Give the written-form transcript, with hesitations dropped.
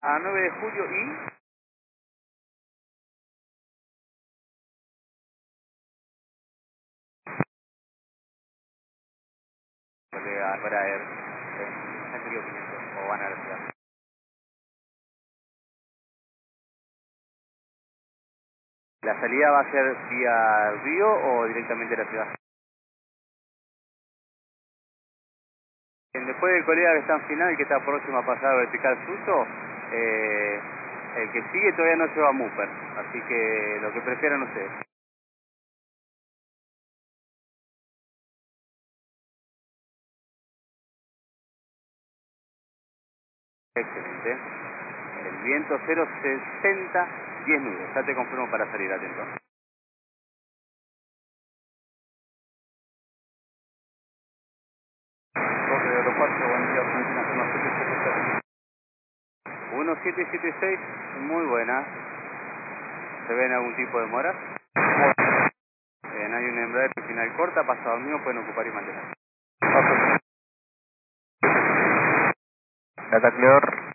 A 9 de julio y... Para el Río 500 o van a la ciudad. ¿La salida va a ser vía Río o directamente a la ciudad? Después del colega que está en final, que está próximo a pasar a vertical suyo, el que sigue todavía no lleva Mupper, así que lo que prefieran ustedes. Excelente. El viento 060, 10 nudos. Ya te confirmo para salir, atento. Torre de Aeropuerto, buen día, Argentina 1776. 1776, muy buena. ¿Se ven algún tipo de mora? Hay un embrague final corta, pasado el mío, pueden ocupar y mantener. Data clear.